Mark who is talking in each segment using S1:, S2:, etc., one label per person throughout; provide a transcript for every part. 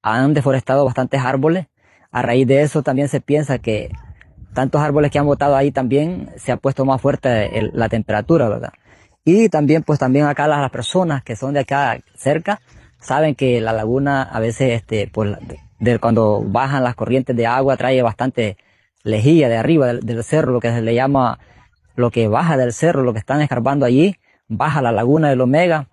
S1: han deforestado bastantes árboles. A raíz de eso también se piensa que tantos árboles que han botado ahí también se ha puesto más fuerte la temperatura, ¿verdad? Y también, pues también acá las personas que son de acá cerca saben que la laguna a veces, pues cuando bajan las corrientes de agua trae bastante lejía de arriba del cerro, lo que se le llama, lo que baja del cerro, lo que están escarbando allí, baja la laguna del Omega,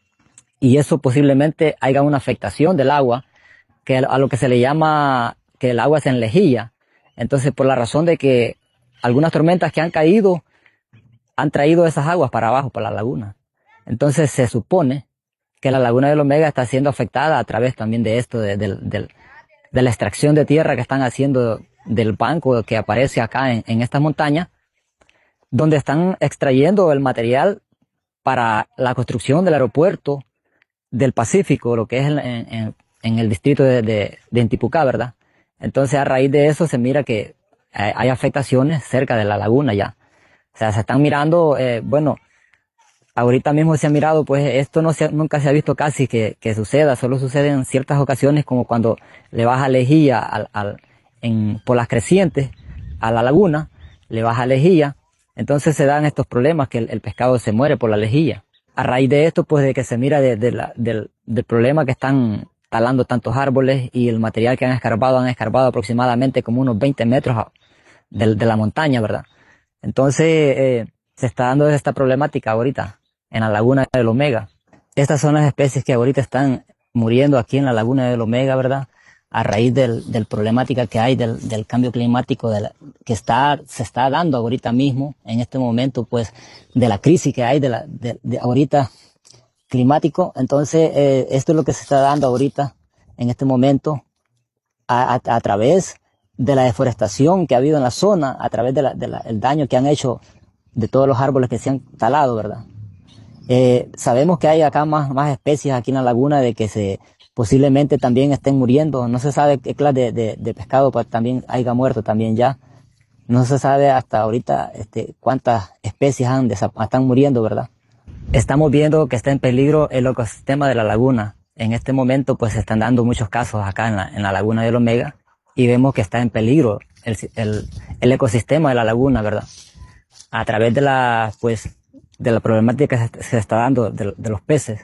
S1: y eso posiblemente haya una afectación del agua, que a lo que se le llama que el agua se enlejilla. Entonces, por la razón de que algunas tormentas que han caído han traído esas aguas para abajo, para la laguna. Entonces, se supone que la laguna del Omega está siendo afectada a través también de esto, de la extracción de tierra que están haciendo del banco que aparece acá en estas montañas, donde están extrayendo el material para la construcción del aeropuerto del Pacífico, lo que es en el distrito de Intipucá, ¿verdad? Entonces, a raíz de eso se mira que hay afectaciones cerca de la laguna ya. O sea, se están mirando, bueno, ahorita mismo se ha mirado, pues esto nunca se ha visto casi que suceda, solo sucede en ciertas ocasiones, como cuando le baja lejía por las crecientes a la laguna, le baja lejía, entonces se dan estos problemas que el pescado se muere por la lejía. A raíz de esto, pues de que se mira del problema que están talando tantos árboles y el material que han escarbado aproximadamente como unos 20 metros de la montaña, ¿verdad? Entonces, se está dando esta problemática ahorita en la laguna del Omega. Estas son las especies que ahorita están muriendo aquí en la laguna del Omega, ¿verdad? A raíz del problemática que hay del cambio climático que se está dando ahorita mismo, en este momento, pues, de la crisis que hay de ahorita climático. Entonces, esto es lo que se está dando ahorita, en este momento, a través de la deforestación que ha habido en la zona, a través el daño que han hecho de todos los árboles que se han talado, ¿verdad? Sabemos que hay acá más especies aquí en la laguna de que posiblemente también estén muriendo. No se sabe qué clase de pescado pues, también haya muerto también ya. No se sabe hasta ahorita cuántas especies están muriendo, ¿verdad? Estamos viendo que está en peligro el ecosistema de la laguna. En este momento pues se están dando muchos casos acá en la laguna del Omega y vemos que está en peligro el ecosistema de la laguna, ¿verdad? A través de la problemática que se está dando de los peces.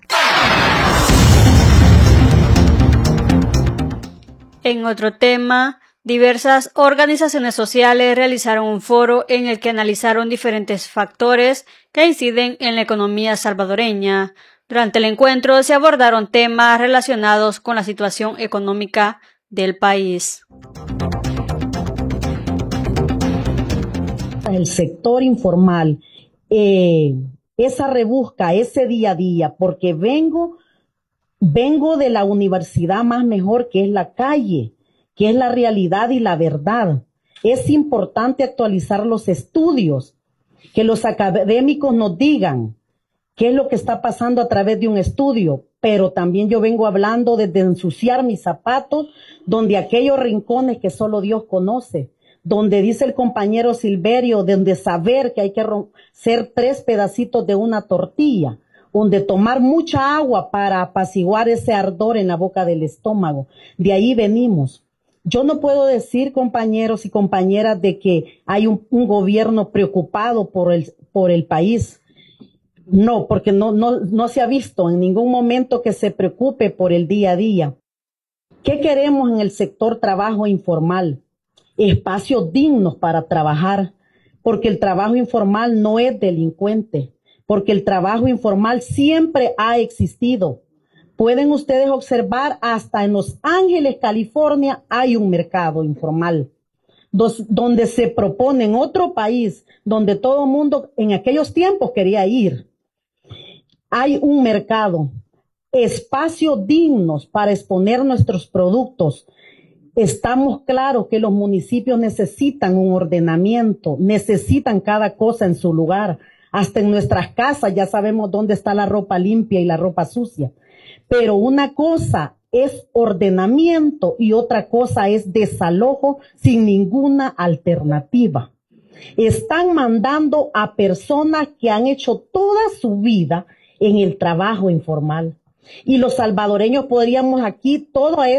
S2: En otro tema, diversas organizaciones sociales realizaron un foro en el que analizaron diferentes factores que inciden en la economía salvadoreña. Durante el encuentro se abordaron temas relacionados con la situación económica del país.
S3: El sector informal, esa rebusca, ese día a día, porque vengo de la universidad más mejor, que es la calle, que es la realidad y la verdad. Es importante actualizar los estudios, que los académicos nos digan qué es lo que está pasando a través de un estudio, pero también yo vengo hablando desde ensuciar mis zapatos, donde aquellos rincones que solo Dios conoce, donde dice el compañero Silverio, donde saber que hay que ser 3 pedacitos de una tortilla, donde tomar mucha agua para apaciguar ese ardor en la boca del estómago. De ahí venimos. Yo no puedo decir, compañeros y compañeras, de que hay un gobierno preocupado por el país. No, porque no se ha visto en ningún momento que se preocupe por el día a día. ¿Qué queremos en el sector trabajo informal? Espacios dignos para trabajar, porque el trabajo informal no es delincuente, porque el trabajo informal siempre ha existido. Pueden ustedes observar, hasta en Los Ángeles, California, hay un mercado informal, donde se propone en otro país, donde todo el mundo en aquellos tiempos quería ir. Hay un mercado, espacios dignos para exponer nuestros productos. Estamos claros que los municipios necesitan un ordenamiento, necesitan cada cosa en su lugar. Hasta en nuestras casas ya sabemos dónde está la ropa limpia y la ropa sucia. Pero una cosa es ordenamiento y otra cosa es desalojo sin ninguna alternativa. Están mandando a personas que han hecho toda su vida en el trabajo informal. Y los salvadoreños podríamos aquí todo